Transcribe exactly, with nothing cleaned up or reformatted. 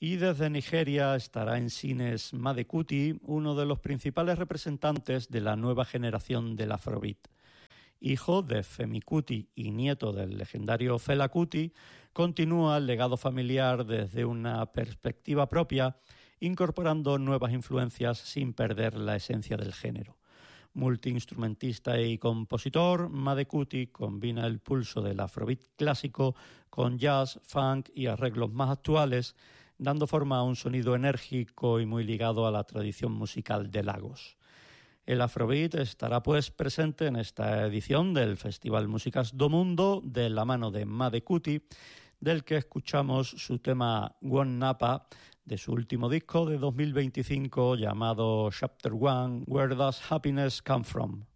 Y desde Nigeria estará en cines Made Kuti, uno de los principales representantes de la nueva generación del Afrobeat. Hijo de Femi Kuti y nieto del legendario Fela Kuti, continúa el legado familiar desde una perspectiva propia, incorporando nuevas influencias sin perder la esencia del género. Multiinstrumentista y compositor, Made Kuti combina el pulso del Afrobeat clásico con jazz, funk y arreglos más actuales, dando forma a un sonido enérgico y muy ligado a la tradición musical de Lagos. El Afrobeat estará pues presente en esta edición del Festival Músicas do Mundo de la mano de Made Kuti, del que escuchamos su tema One Napa de su último disco de dos mil veinticinco llamado Chapter One, Where Does Happiness Come From?